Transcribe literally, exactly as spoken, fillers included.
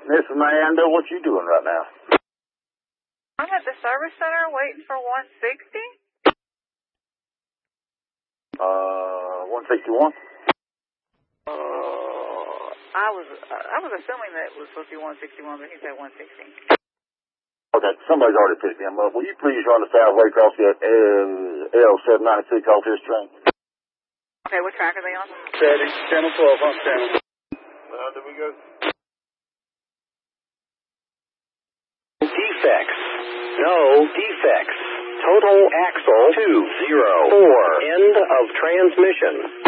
Miss Amanda, what you doing right now? I'm at the service center waiting for one sixty. Uh, one sixty-one? Uh, I was uh, I was assuming that it was supposed to be one sixty-one, but he said one sixty. Okay, somebody's already picked him up. Will you please run the south way across the uh, L seven ninety-six off this train? Okay, what track are they on? Steady, channel twelve on channel. Uh, did we go? Defects. No defects. Total axle two zero four. End of transmission.